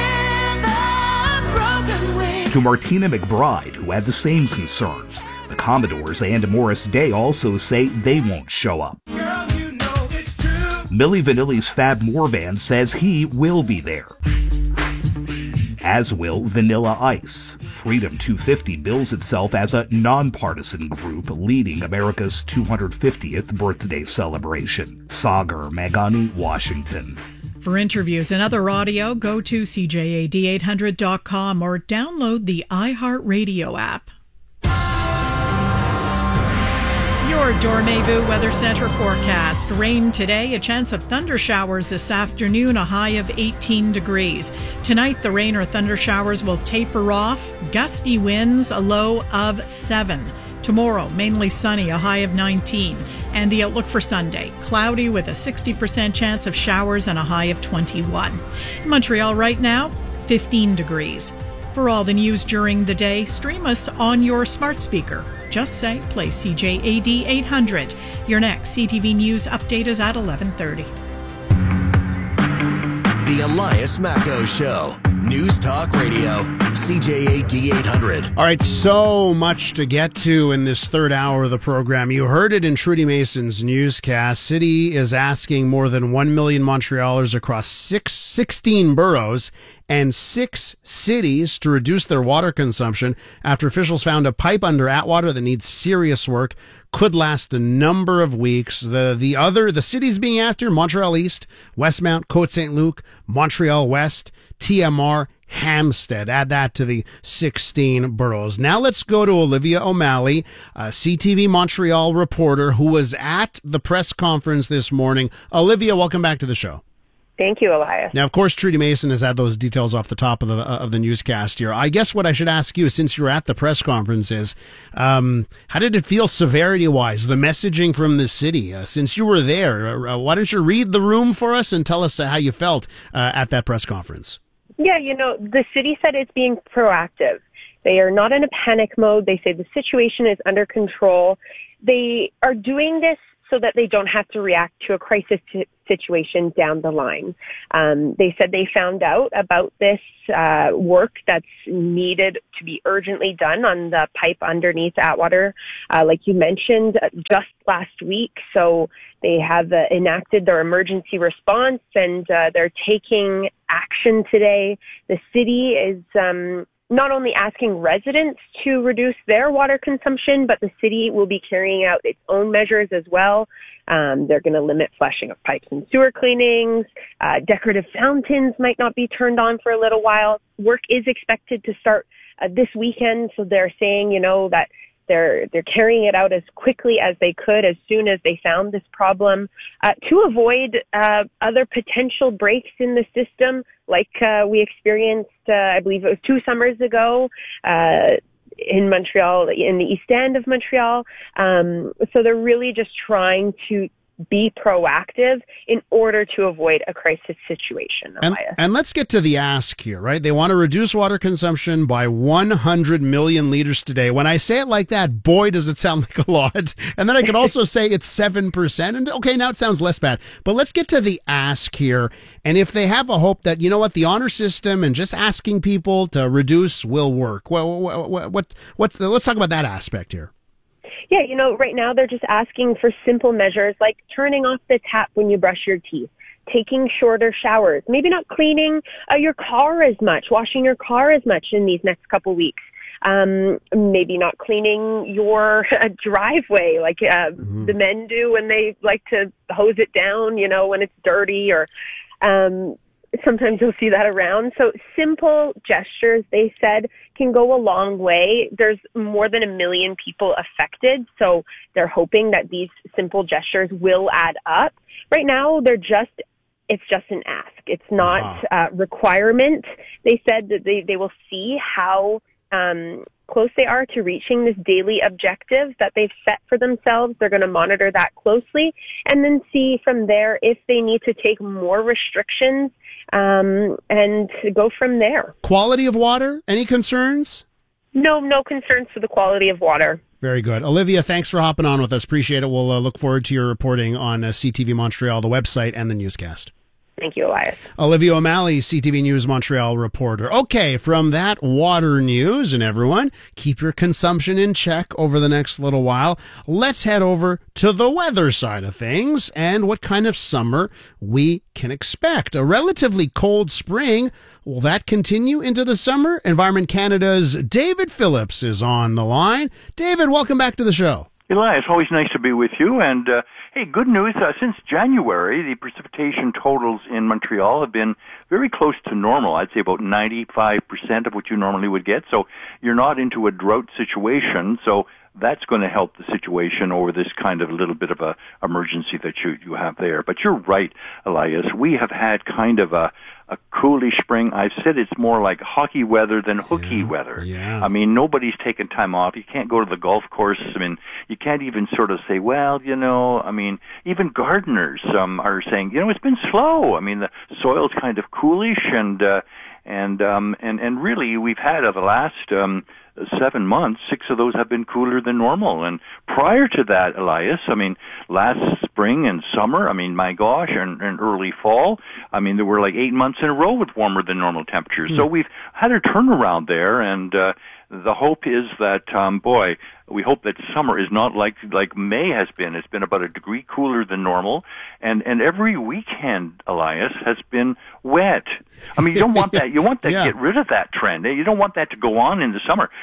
to Martina McBride, who had the same concerns. The Commodores and Morris Day also say they won't show up. Girl, you know it's true. Milli Vanilli's Fab Morvan says he will be there, as will Vanilla Ice. Freedom two fifty bills itself as a nonpartisan group leading America's two hundred fiftieth birthday celebration. Sagar Magani, Washington. For interviews and other audio, go to C J A D eight hundred dot com or download the iHeartRadio app. Your Dormayvu Weather Center forecast. Rain today, a chance of thunder showers this afternoon, a high of eighteen degrees. Tonight, the rain or thunder showers will taper off. Gusty winds, a low of seven. Tomorrow, mainly sunny, a high of nineteen. And the outlook for Sunday, cloudy with a sixty percent chance of showers and a high of twenty-one. In Montreal right now, fifteen degrees. For all the news during the day, stream us on your smart speaker. Just say, play C J A D eight hundred. Your next C T V News update is at eleven thirty. The Elias Macco Show. News Talk Radio, C J A D eight hundred. All right, so much to get to in this third hour of the program. You heard it in Trudy Mason's newscast. City is asking more than one million Montrealers across six, sixteen boroughs and six cities to reduce their water consumption after officials found a pipe under Atwater that needs serious work. could last a number of weeks. The the other the cities being asked here: Montreal East, Westmount, Côte Saint Luc, Montreal West, T M R, Hampstead. Add that to the sixteen boroughs. Now let's go to Olivia O'Malley, a C T V Montreal reporter who was at the press conference this morning. Olivia, welcome back to the show. Thank you, Elias. Now, of course, Trudy Mason has had those details off the top of the uh, of the newscast here. I guess what I should ask you, since you're at the press conference, is um, how did it feel severity-wise, the messaging from the city? Uh, since you were there, uh, why don't you read the room for us and tell us uh, how you felt uh, at that press conference? Yeah, you know, the city said it's being proactive. They are not in a panic mode. They say the situation is under control. They are doing this so that they don't have to react to a crisis t- situation down the line. Um, they said they found out about this uh, work that's needed to be urgently done on the pipe underneath Atwater, uh, like you mentioned, uh, just last week. So they have uh, enacted their emergency response, and uh, they're taking action today. The city is um, not only asking residents to reduce their water consumption, but the city will be carrying out its own measures as well. Um, they're going to limit flushing of pipes and sewer cleanings. Uh, decorative fountains might not be turned on for a little while. Work is expected to start uh, this weekend, so they're saying, you know, that They're they're carrying it out as quickly as they could as soon as they found this problem uh, to avoid uh, other potential breaks in the system, like uh, we experienced, uh, I believe it was two summers ago uh, in Montreal, in the East End of Montreal. Um, so they're really just trying to be proactive in order to avoid a crisis situation. And, and let's get to the ask here, right? They want to reduce water consumption by one hundred million liters today. When I say it like that, boy, does it sound like a lot. And then I could also say it's seven percent. And okay, now it sounds less bad. But let's get to the ask here. And if they have a hope that, you know what, the honor system and just asking people to reduce will work. Well, what, what, what, what let's talk about that aspect here. Yeah, you know, right now they're just asking for simple measures like turning off the tap when you brush your teeth, taking shorter showers, maybe not cleaning uh, your car as much, washing your car as much in these next couple weeks. Um, maybe not cleaning your uh, driveway like uh, mm-hmm. the men do when they like to hose it down, you know, when it's dirty, or um, sometimes you'll see that around. So simple gestures, they said, can go a long way. There's more than a million people affected, so they're hoping that these simple gestures will add up. Right now, they're just, it's just an ask. It's not a uh, requirement. They said that they, they will see how um, close they are to reaching this daily objective that they've set for themselves. They're going to monitor that closely and then see from there if they need to take more restrictions um, and go from there. Quality of water? Any concerns? No, no concerns for the quality of water. Very good. Olivia, thanks for hopping on with us. Appreciate it. We'll uh, look forward to your reporting on uh, C T V Montreal, the website, and the newscast. Thank you, Elias. Olivia O'Malley, C T V News Montreal reporter. Okay, from that water news, and everyone, keep your consumption in check over the next little while. Let's head over to the weather side of things and what kind of summer we can expect. A relatively cold spring. Will that continue into the summer? Environment Canada's David Phillips is on the line. David, welcome back to the show. Elias, always nice to be with you. And, uh, hey, good news. Uh, since January, the precipitation totals in Montreal have been very close to normal. I'd say about ninety-five percent of what you normally would get. So you're not into a drought situation. So that's going to help the situation over this kind of little bit of a emergency that you, you have there. But you're right, Elias. We have had kind of a, a coolish spring. I've said it's more like hockey weather than hooky yeah, weather. Yeah. I mean, nobody's taking time off. You can't go to the golf course. I mean, you can't even sort of say, well, you know, I mean, even gardeners um, are saying, you know, it's been slow. I mean, the soil's kind of coolish, and uh, and um, and and really, we've had uh, the last um, seven months, six of those have been cooler than normal. And prior to that, Elias, I mean, last spring and summer, I mean, my gosh, and, and early fall, I mean, there were like eight months in a row with warmer than normal temperatures. Mm. So we've had a turnaround there, and uh, the hope is that, um, boy, we hope that summer is not like like May has been. It's been about a degree cooler than normal, and and every weekend, Elias, has been wet. I mean, you don't want that. You want that. Yeah. Get rid of that trend. You don't want that to go on in the summer.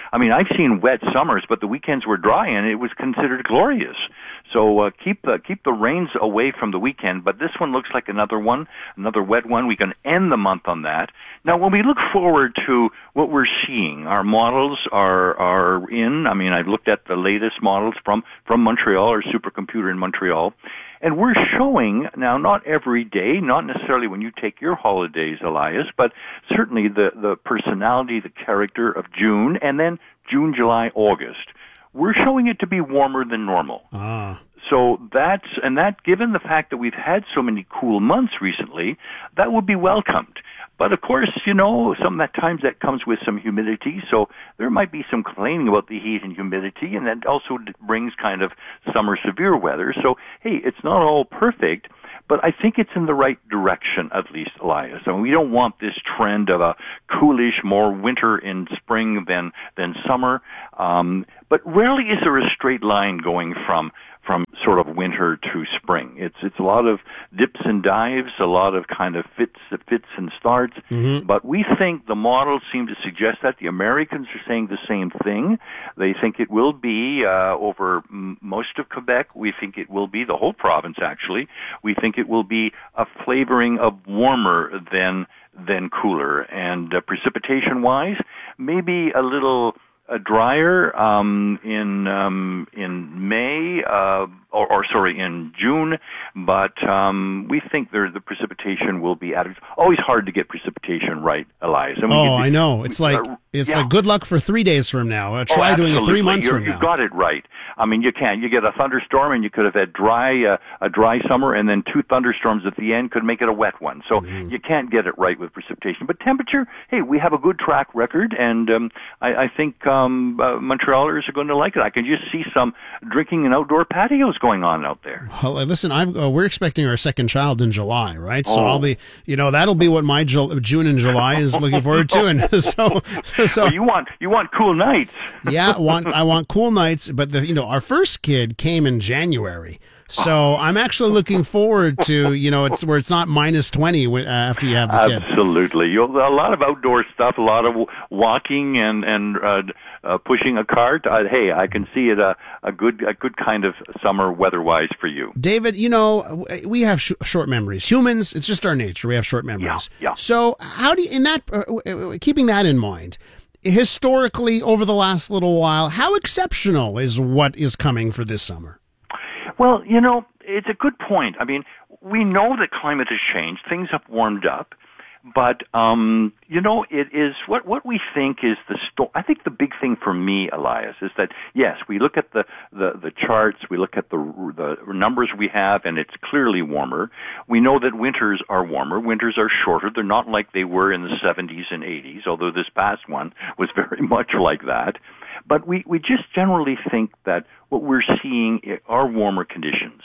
I mean, I've seen wet summers, but the weekends were dry, and it was considered glorious. So uh, keep the keep the rains away from the weekend. But this one looks like another one, another wet one. We can end the month on that. Now, when we look forward to what we're seeing, our models are are in. I mean, I've looked at the latest models from from Montreal, or supercomputer in Montreal. And we're showing now, not every day, not necessarily when you take your holidays, Elias, but certainly the, the personality, the character of June, and then June, July, August. We're showing it to be warmer than normal. Ah. So that's, and that, given the fact that we've had so many cool months recently, that would be welcomed. But of course, you know, some at times that comes with some humidity, so there might be some complaining about the heat and humidity, and that also brings kind of summer severe weather. So, hey, it's not all perfect, but I think it's in the right direction, at least, Elias. I mean, we don't want this trend of a coolish, more winter in spring than than summer. Um, but rarely is there a straight line going from from sort of winter to spring. It's it's a lot of dips and dives, a lot of kind of fits fits and starts. Mm-hmm. But we think the models seem to suggest that. The Americans are saying the same thing. They think it will be uh, over m- most of Quebec. We think it will be the whole province, actually. We think it will be a flavoring of warmer than than cooler. And uh, precipitation-wise, maybe a little Uh, drier um, in um, in May, uh, or, or sorry, in June, but um, we think there, the precipitation will be added. Always hard to get precipitation right, Elias. I mean, oh, you, I know. It's like uh, it's yeah. like good luck for three days from now. Uh, try oh, doing it three months You're, from you've now. got it right. I mean, you can. You get a thunderstorm, and you could have had dry uh, a dry summer, and then two thunderstorms at the end could make it a wet one. So Mm-hmm. you can't get it right with precipitation. But temperature, hey, we have a good track record, and um, I, I think um, uh, Montrealers are going to like it. I can just see some drinking and outdoor patios going on out there. Well, uh, listen, I'm, uh, we're expecting our second child in July, right? So Oh. I'll be, you know, that'll be what my Jul- June and July is looking forward to. And so, so Well, you want you want cool nights. yeah, want I want cool nights, but the, you know, our first kid came in January. So I'm actually looking forward to, you know, it's where it's not minus twenty when, uh, after you have the kid. Absolutely. You'll, a lot of outdoor stuff, a lot of w- walking and and uh, uh, pushing a cart. Uh, hey, I can see it a, a good a good kind of summer weather-wise for you. David, you know, we have sh- short memories. Humans, it's just our nature. We have short memories. Yeah, yeah. So how do you, in that, uh, keeping that in mind, historically over the last little while, how exceptional is what is coming for this summer? Well, you know, it's a good point. I mean, we know that climate has changed. Things have warmed up. But, um, you know, it is what, what we think is the sto- I think the big thing for me, Elias, is that, yes, we look at the, the, the charts, we look at the, the numbers we have, and it's clearly warmer. We know that winters are warmer. Winters are shorter. They're not like they were in the seventies and eighties, although this past one was very much like that. But we, we just generally think that what we're seeing are warmer conditions.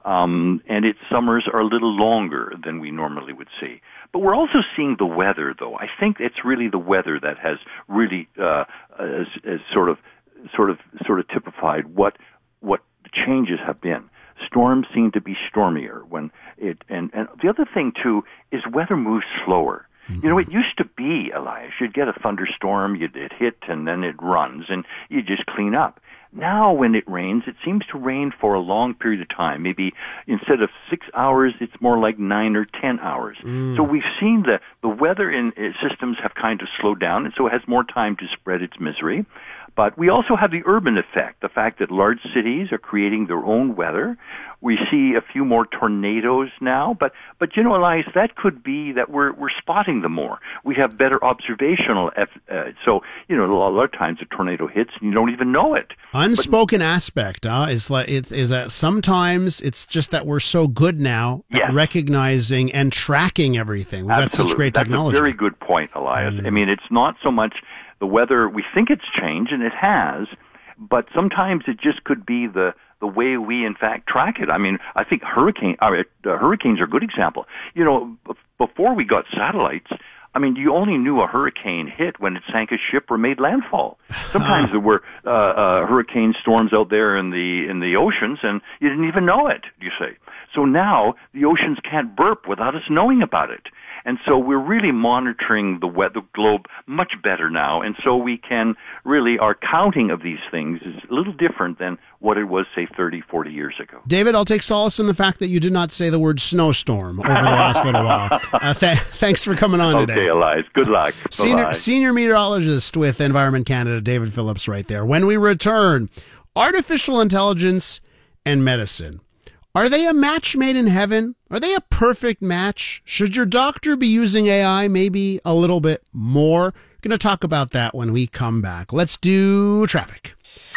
Um, and its summers are a little longer than we normally would see. But we're also seeing the weather, though. I think it's really the weather that has really uh, as, as sort of, sort of, sort of typified what what the changes have been. Storms seem to be stormier when it, and and the other thing too is weather moves slower. You know, it used to be, Elias, you'd get a thunderstorm, you'd it hit, and then it runs, and you just clean up. Now, when it rains, it seems to rain for a long period of time. Maybe instead of six hours, it's more like nine or ten hours. Mm. So we've seen the, the weather in uh, systems have kind of slowed down, and so it has more time to spread its misery. But we also have the urban effect, the fact that large cities are creating their own weather. We see a few more tornadoes now, but, but you know, Elias, that could be that we're, we're spotting them more. We have better observational, eff- uh, so, you know, a lot of times a tornado hits and you don't even know it. Unspoken but, aspect uh, is like it's is that sometimes it's just that we're so good now at yes. recognizing and tracking everything. We've Absolutely. got such great That's technology. That's a very good point, Elias. Mm. I mean, it's not so much the weather. We think it's changed, and it has, but sometimes it just could be the the way we, in fact, track it. I mean, I think hurricane, uh, uh, hurricanes are a good example. You know, b- before we got satellites, I mean, you only knew a hurricane hit when it sank a ship or made landfall. Sometimes there were uh, uh, hurricane storms out there in the in the oceans, and you didn't even know it, you say. So now the oceans can't burp without us knowing about it. And so we're really monitoring the weather globe much better now. And so we can really, our counting of these things is a little different than what it was, say, thirty, forty years ago. David, I'll take solace in the fact that you did not say the word snowstorm over the last little while. Uh, th- thanks for coming on today. Okay, Elias. Good luck. Senior, senior meteorologist with Environment Canada, David Phillips, right there. When we return, artificial intelligence and medicine. Are they a match made in heaven? Are they a perfect match? Should your doctor be using A I maybe a little bit more? We're going to talk about that when we come back. Let's do traffic.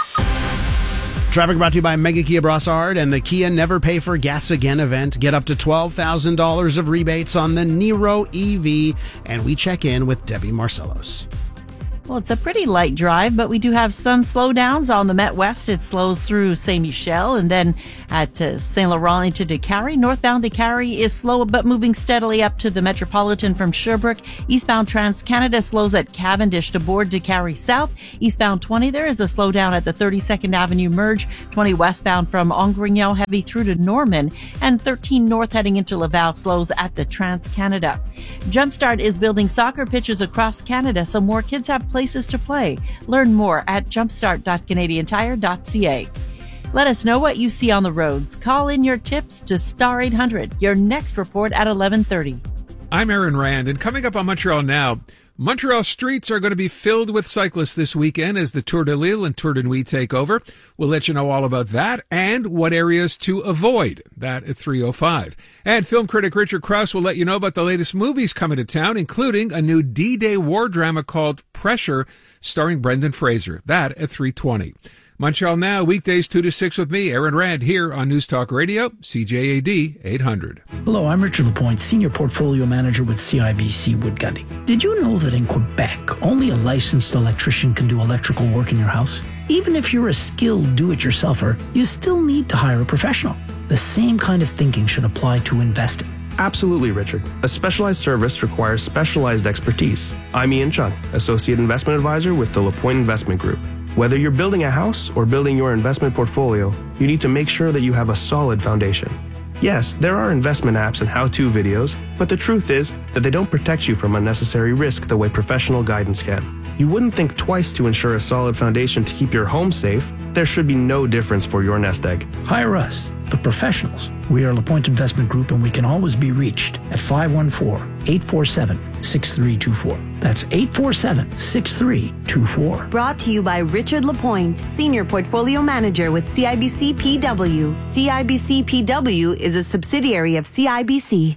Traffic brought to you by Mega Kia Brossard and the Kia Never Pay for Gas Again event. Get up to twelve thousand dollars of rebates on the Niro E V. And we check in with Debbie Marcellos. Well, it's a pretty light drive, but we do have some slowdowns on the Met West. It slows through Saint Michel, and then at uh, Saint Laurent into Décarie. Northbound Décarie is slow, but moving steadily up to the Metropolitan from Sherbrooke. Eastbound Trans-Canada slows at Cavendish to board Décarie South. Eastbound twenty, there is a slowdown at the thirty-second Avenue merge. twenty westbound from Angrignon heavy through to Norman, and thirteen north heading into Laval slows at the Trans-Canada. Jumpstart is building soccer pitches across Canada so more kids have places to play. Learn more at jumpstart dot canadian tire dot c a. Let us know what you see on the roads. Call in your tips to Star eight hundred. Your next report at eleven thirty. I'm Aaron Rand, and coming up on Montreal Now, Montreal streets are going to be filled with cyclists this weekend as the Tour de L'Île and Tour de Nuit take over. We'll let you know all about that and what areas to avoid. That at three oh five. And film critic Richard Krause will let you know about the latest movies coming to town, including a new D-Day war drama called Pressure, starring Brendan Fraser. That at three twenty. Montreal Now, weekdays two to six with me, Aaron Rand, here on News Talk Radio, C J A D eight hundred. Hello, I'm Richard Lapointe, Senior Portfolio Manager with C I B C Wood Gundy. Did you know that in Quebec, only a licensed electrician can do electrical work in your house? Even if you're a skilled do-it-yourselfer, you still need to hire a professional. The same kind of thinking should apply to investing. Absolutely, Richard. A specialized service requires specialized expertise. I'm Ian Chung, Associate Investment Advisor with the Lapointe Investment Group. Whether you're building a house or building your investment portfolio, you need to make sure that you have a solid foundation. Yes, there are investment apps and how-to videos, but the truth is that they don't protect you from unnecessary risk the way professional guidance can. You wouldn't think twice to ensure a solid foundation to keep your home safe. There should be no difference for your nest egg. Hire us, the professionals. We are LaPointe Investment Group, and we can always be reached at five one four, eight four seven, six three two four. That's eight four seven, six three two four. Brought to you by Richard Lapointe, Senior Portfolio Manager with C I B C P W. C I B C P W is a subsidiary of C I B C.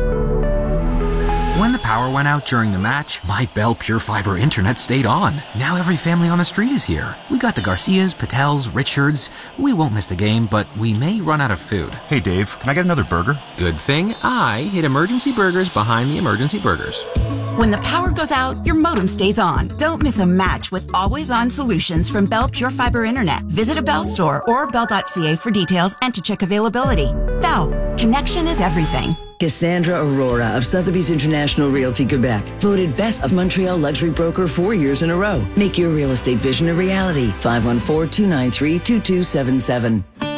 When the power went out during the match, my Bell Pure Fiber internet stayed on. Now every family on the street is here. We got the Garcias, Patels, Richards. We won't miss the game, but we may run out of food. Hey Dave, can I get another burger? Good thing I hid Emergency Burgers behind the Emergency Burgers. When the power goes out, your modem stays on. Don't miss a match with always-on solutions from Bell Pure Fiber Internet. Visit a Bell store or bell dot c a for details and to check availability. Bell, connection is everything. Cassandra Aurora of Sotheby's International Realty Quebec, voted Best of Montreal Luxury Broker four years in a row. Make your real estate vision a reality. five one four, two nine three, two two seven seven.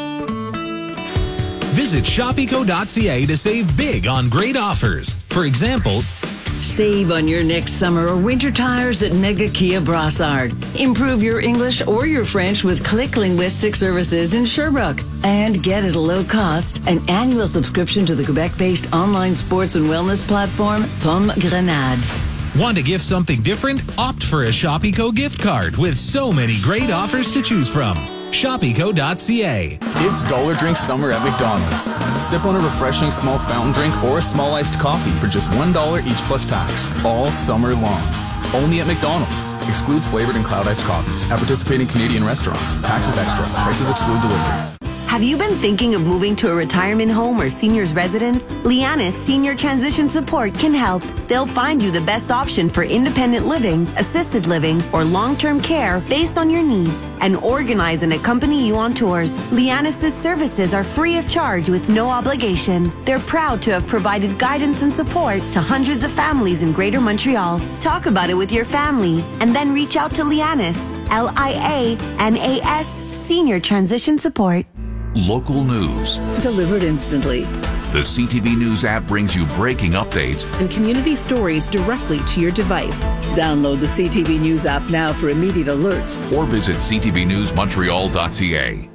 Visit shop eco dot c a to save big on great offers. For example, save on your next summer or winter tires at Mega Kia Brossard. Improve your English or your French with Click Linguistic Services in Sherbrooke. And get at a low cost an annual subscription to the Quebec-based online sports and wellness platform, Pomme Grenade. Want to gift something different? Opt for a Shop Eco gift card with so many great offers to choose from. shop eco dot c a. It's Dollar Drink Summer at McDonald's. Sip on a refreshing small fountain drink or a small iced coffee for just one dollar each plus tax, all summer long. Only at McDonald's. Excludes flavored and cloud iced coffees. At participating Canadian restaurants. Taxes extra. Prices exclude delivery. Have you been thinking of moving to a retirement home or senior's residence? Lianis Senior Transition Support can help. They'll find you the best option for independent living, assisted living, or long-term care based on your needs and organize and accompany you on tours. Lianis' services are free of charge with no obligation. They're proud to have provided guidance and support to hundreds of families in Greater Montreal. Talk about it with your family and then reach out to Lianis, L I A N A S Senior Transition Support. Local news. Delivered instantly. The C T V News app brings you breaking updates and community stories directly to your device. Download the C T V News app now for immediate alerts. or visit c t v news montreal dot c a.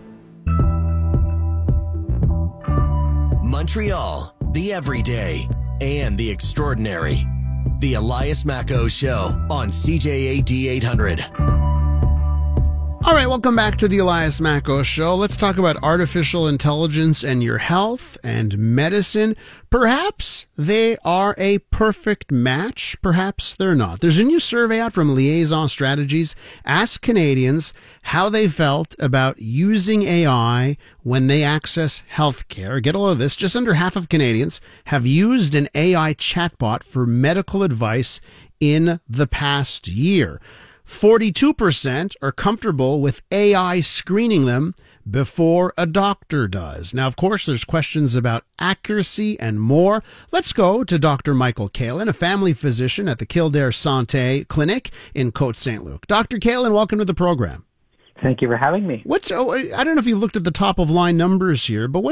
Montreal, the everyday and the extraordinary. The Elias Macco Show on C J A D eight hundred. All right, welcome back to the Elias Macco Show. Let's talk about artificial intelligence and your health and medicine. Perhaps they are a perfect match. Perhaps they're not. There's a new survey out from Liaison Strategies. Ask Canadians how they felt about using A I when they access healthcare. Get a load of this. Just under half of Canadians have used an A I chatbot for medical advice in the past year. forty-two percent are comfortable with A I screening them before a doctor does. Now, of course, there's questions about accuracy and more. Let's go to Doctor Michael Kalin, a family physician at the Kildare Santé Clinic in Côte Saint Luc. Doctor Kalin, welcome to the program. Thank you for having me. What's oh, I don't know if you looked at the top of line numbers here, but what